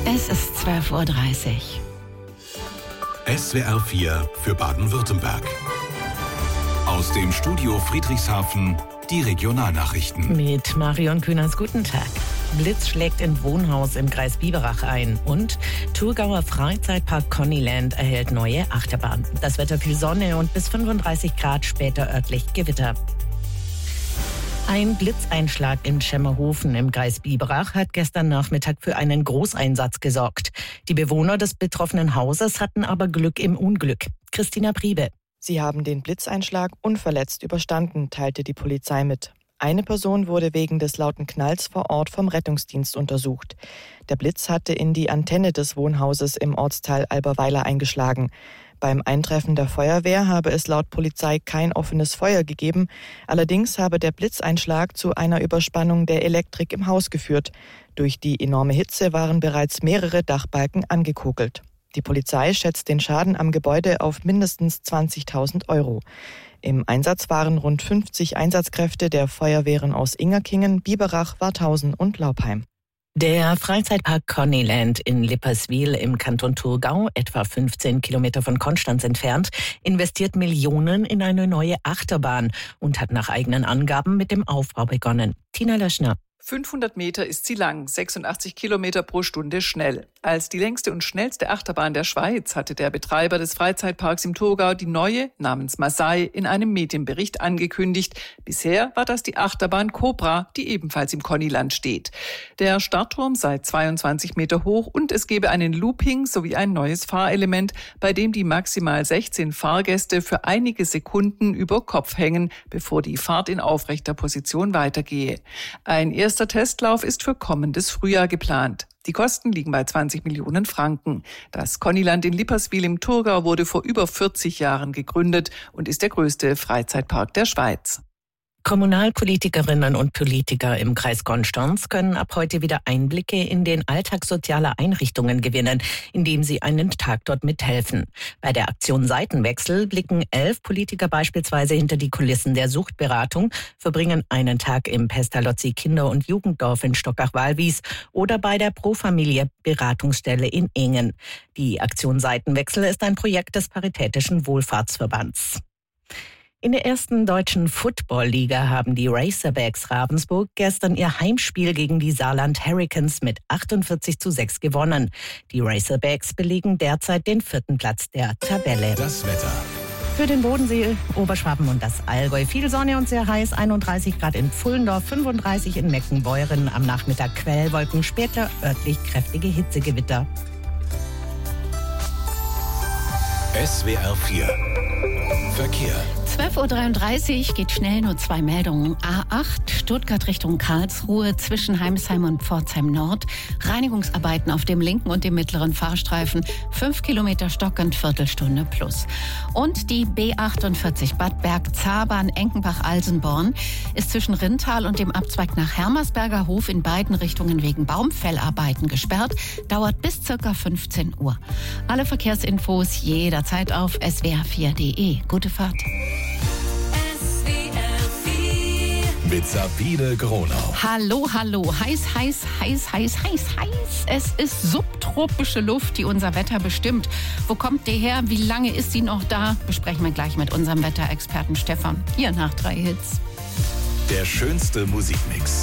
Es ist 12:30 Uhr. SWR 4 für Baden-Württemberg. Aus dem Studio Friedrichshafen die Regionalnachrichten. Mit Marion Kühners, guten Tag. Blitz schlägt in Wohnhaus im Kreis Biberach ein und Thurgauer Freizeitpark Connyland erhält neue Achterbahn. Das Wetter viel Sonne und bis 35 Grad, später örtlich Gewitter. Ein Blitzeinschlag in Schemmerhofen im Kreis Biberach hat gestern Nachmittag für einen Großeinsatz gesorgt. Die Bewohner des betroffenen Hauses hatten aber Glück im Unglück. Christina Priebe. Sie haben den Blitzeinschlag unverletzt überstanden, teilte die Polizei mit. Eine Person wurde wegen des lauten Knalls vor Ort vom Rettungsdienst untersucht. Der Blitz hatte in die Antenne des Wohnhauses im Ortsteil Alberweiler eingeschlagen. Beim Eintreffen der Feuerwehr habe es laut Polizei kein offenes Feuer gegeben. Allerdings habe der Blitzeinschlag zu einer Überspannung der Elektrik im Haus geführt. Durch die enorme Hitze waren bereits mehrere Dachbalken angekokelt. Die Polizei schätzt den Schaden am Gebäude auf mindestens 20.000 Euro. Im Einsatz waren rund 50 Einsatzkräfte der Feuerwehren aus Ingerkingen, Biberach, Warthausen und Laupheim. Der Freizeitpark Connyland in Lipperswil im Kanton Thurgau, etwa 15 Kilometer von Konstanz entfernt, investiert Millionen in eine neue Achterbahn und hat nach eigenen Angaben mit dem Aufbau begonnen. Tina Löschner. 500 Meter ist sie lang, 86 Kilometer pro Stunde schnell. Als die längste und schnellste Achterbahn der Schweiz hatte der Betreiber des Freizeitparks im Thurgau die neue, namens Masai, in einem Medienbericht angekündigt. Bisher war das die Achterbahn Cobra, die ebenfalls im Connyland steht. Der Startturm sei 22 Meter hoch und es gebe einen Looping sowie ein neues Fahrelement, bei dem die maximal 16 Fahrgäste für einige Sekunden über Kopf hängen, bevor die Fahrt in aufrechter Position weitergehe. Ein erster Testlauf ist für kommendes Frühjahr geplant. Die Kosten liegen bei 20 Millionen Franken. Das Connyland in Lipperswil im Thurgau wurde vor über 40 Jahren gegründet und ist der größte Freizeitpark der Schweiz. Kommunalpolitikerinnen und Politiker im Kreis Konstanz können ab heute wieder Einblicke in den Alltag sozialer Einrichtungen gewinnen, indem sie einen Tag dort mithelfen. Bei der Aktion Seitenwechsel blicken 11 Politiker beispielsweise hinter die Kulissen der Suchtberatung, verbringen einen Tag im Pestalozzi Kinder- und Jugenddorf in Stockach-Walwies oder bei der Pro-Familie Beratungsstelle in Engen. Die Aktion Seitenwechsel ist ein Projekt des Paritätischen Wohlfahrtsverbands. In der ersten deutschen Football-Liga haben die Razorbacks Ravensburg gestern ihr Heimspiel gegen die Saarland Hurricanes mit 48:6 gewonnen. Die Razorbacks belegen derzeit den 4. Platz der Tabelle. Das Wetter. Für den Bodensee, Oberschwaben und das Allgäu viel Sonne und sehr heiß, 31 Grad in Pfullendorf, 35 in Meckenbeuren, am Nachmittag Quellwolken, später örtlich kräftige Hitzegewitter. SWR 4 Verkehr. 12:33 Uhr geht schnell, nur 2 Meldungen. A8 Stuttgart Richtung Karlsruhe zwischen Heimsheim und Pforzheim Nord. Reinigungsarbeiten auf dem linken und dem mittleren Fahrstreifen. 5 Kilometer stockend, Viertelstunde plus. Und die B48 Bad Berg-Zabern Enkenbach-Alsenborn ist zwischen Rintal und dem Abzweig nach Hermersberger Hof in beiden Richtungen wegen Baumfellarbeiten gesperrt. Dauert bis ca. 15 Uhr. Alle Verkehrsinfos jederzeit auf swr4.de. Gute Fahrt. Mit Sabine Gronau. Hallo, hallo. Heiß, heiß, heiß, heiß, heiß, heiß. Es ist subtropische Luft, die unser Wetter bestimmt. Wo kommt die her? Wie lange ist sie noch da? Besprechen wir gleich mit unserem Wetterexperten Stefan. Hier nach 3 Hits. Der schönste Musikmix.